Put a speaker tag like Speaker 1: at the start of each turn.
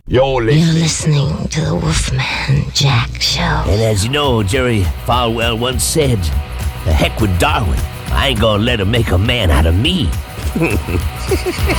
Speaker 1: You're
Speaker 2: You're
Speaker 1: listening.
Speaker 2: listening to the Wolfman Jack Show.
Speaker 3: And as you know, Jerry Falwell once said, the heck with Darwin. I ain't gonna let him make a man out of me.